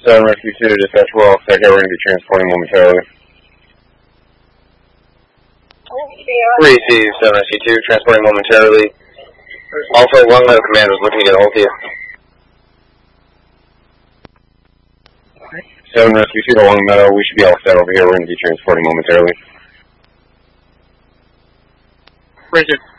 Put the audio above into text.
7 Rescue 2 to dispatch, we're all set here. We're going to be transporting momentarily. 3C, 7 Rescue 2, transporting momentarily. Also, Long Meadow Command is looking to get a hold of you. 7 Rescue 2 to Long Meadow, we should be all set over here. We're going to be transporting momentarily. Bridget.